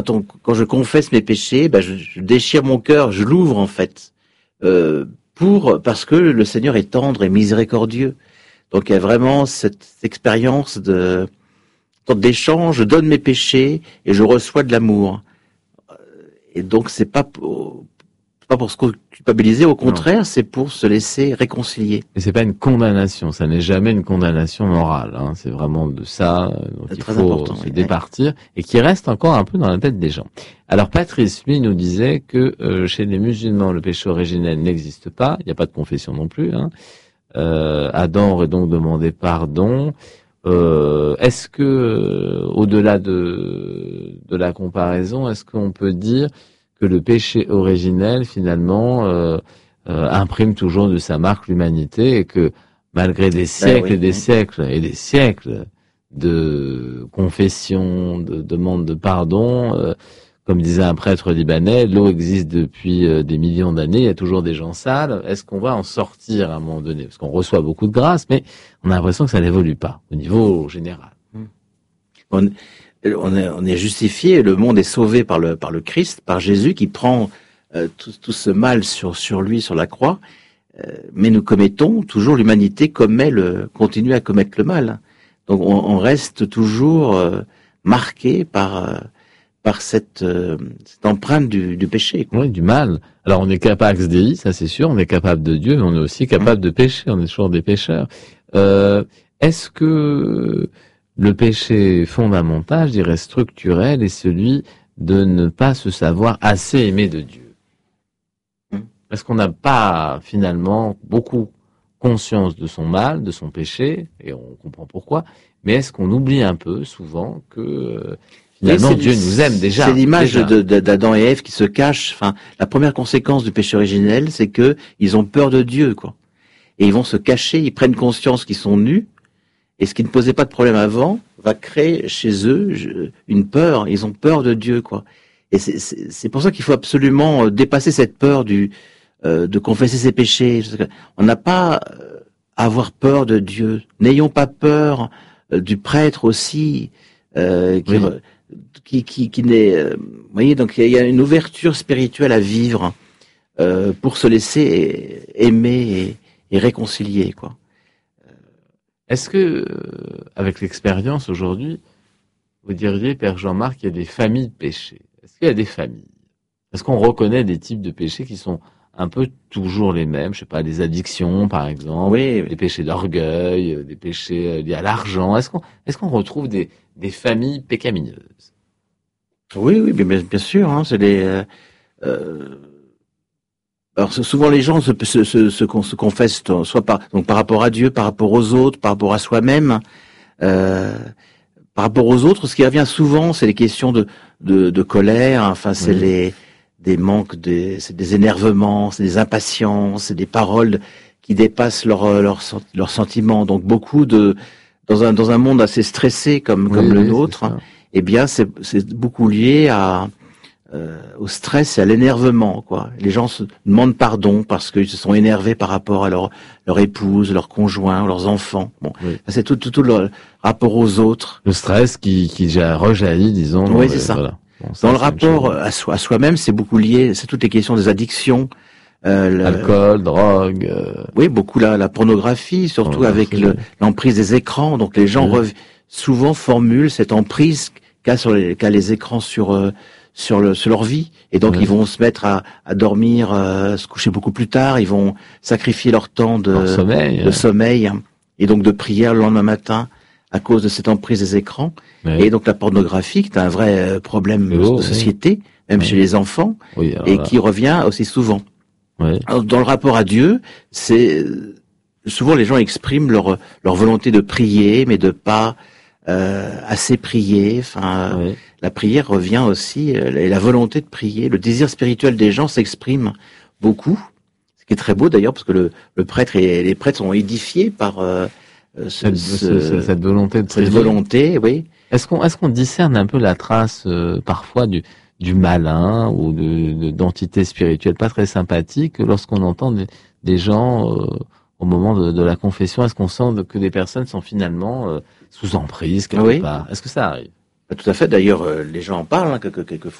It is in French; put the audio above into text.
Quand je confesse mes péchés, je déchire mon cœur, je l'ouvre en fait, parce que le Seigneur est tendre et miséricordieux. Donc il y a vraiment cette expérience d'échange. Je donne mes péchés et je reçois de l'amour. Et donc c'est pas pour se culpabiliser, au contraire, non. C'est pour se laisser réconcilier. Et c'est pas une condamnation, ça n'est jamais une condamnation morale. Hein. C'est vraiment de ça dont il faut se départir et qui reste encore un peu dans la tête des gens. Alors Patrice, lui, nous disait que chez les musulmans, le péché originel n'existe pas. Il n'y a pas de confession non plus. Hein. Adam aurait donc demandé pardon. Est-ce que, au-delà de la comparaison, est-ce qu'on peut dire que le péché originel, finalement, imprime toujours de sa marque l'humanité et que, malgré des siècles et des siècles et des siècles de confession, de demande de pardon, comme disait un prêtre libanais, l'eau existe depuis des millions d'années, il y a toujours des gens sales. Est-ce qu'on va en sortir à un moment donné? Parce qu'on reçoit beaucoup de grâce, mais on a l'impression que ça n'évolue pas au niveau général. On est justifié, le monde est sauvé par le Christ, par Jésus qui prend tout ce mal sur lui, sur la croix. Mais nous commettons toujours, l'humanité continue à commettre le mal. Donc on reste toujours marqué par cette empreinte du péché. Quoi. Oui, du mal. Alors on est capable XDI, ça c'est sûr, on est capable de Dieu, mais on est aussi capable de pécher, on est toujours des pécheurs. Est-ce que le péché fondamental, je dirais structurel, est celui de ne pas se savoir assez aimé de Dieu? Est-ce qu'on n'a pas finalement beaucoup conscience de son mal, de son péché, et on comprend pourquoi, mais est-ce qu'on oublie un peu souvent que finalement Dieu nous aime déjà? C'est l'image d'Adam et Ève qui se cachent. Enfin, la première conséquence du péché originel, c'est que ils ont peur de Dieu, quoi. Et ils vont se cacher, ils prennent conscience qu'ils sont nus. Et ce qui ne posait pas de problème avant va créer chez eux une peur. Ils ont peur de Dieu, quoi. Et c'est pour ça qu'il faut absolument dépasser cette peur de confesser ses péchés. On n'a pas à avoir peur de Dieu. N'ayons pas peur du prêtre aussi, qui n'est. Vous voyez, donc il y a une ouverture spirituelle à vivre pour se laisser aimer et réconcilier, quoi. Est-ce que, avec l'expérience aujourd'hui, vous diriez, Père Jean-Marc, qu'il y a des familles de péchés? Est-ce qu'il y a des familles? Est-ce qu'on reconnaît des types de péchés qui sont un peu toujours les mêmes? Je sais pas, des addictions, par exemple, des péchés d'orgueil, des péchés liés à l'argent. Est-ce qu'on retrouve des familles pécamineuses? Oui, bien sûr. Hein, c'est des. Alors souvent les gens se confessent soit par rapport à Dieu, par rapport aux autres, par rapport à soi-même. Par rapport aux autres, ce qui revient souvent, c'est les questions de colère. Enfin, c'est des manques, c'est des énervements, c'est des impatiences, c'est des paroles qui dépassent leurs sentiments. Donc beaucoup dans un monde assez stressé comme le nôtre, eh bien c'est beaucoup lié au stress et à l'énervement, quoi. Les gens se demandent pardon parce qu'ils se sont énervés par rapport à leur épouse, leur conjoint, leurs enfants. Bon, c'est tout le rapport aux autres. Le stress qui rejaillit, disons. Oui, c'est ça. Voilà. Bon, ça. Dans le rapport à soi-même, c'est beaucoup lié. C'est toutes les questions des addictions. Alcool, drogue. Oui, beaucoup la pornographie, surtout avec l'emprise des écrans. Donc les gens souvent formulent cette emprise qu'a les écrans sur leur vie, et donc ils vont se mettre à dormir, se coucher beaucoup plus tard, ils vont sacrifier leur temps de sommeil, et donc de prière le lendemain matin à cause de cette emprise des écrans. Et donc la pornographie, qui est un vrai problème de société, même chez les enfants, et qui revient aussi souvent. Alors, dans le rapport à Dieu, c'est souvent les gens expriment leur volonté de prier, mais de pas assez prier. Enfin, la prière revient aussi, et la volonté de prier, le désir spirituel des gens s'exprime beaucoup. Ce qui est très beau d'ailleurs, parce que le prêtre et les prêtres sont édifiés par cette volonté de prier. Cette volonté, oui. Est-ce qu'on discerne un peu la trace parfois du malin ou d'entités spirituelles pas très sympathiques lorsqu'on entend des gens au moment de la confession? Est-ce qu'on sent que des personnes sont finalement sous emprise quelque part? Est-ce que ça arrive? Tout à fait. D'ailleurs, les gens en parlent, hein, quelquefois.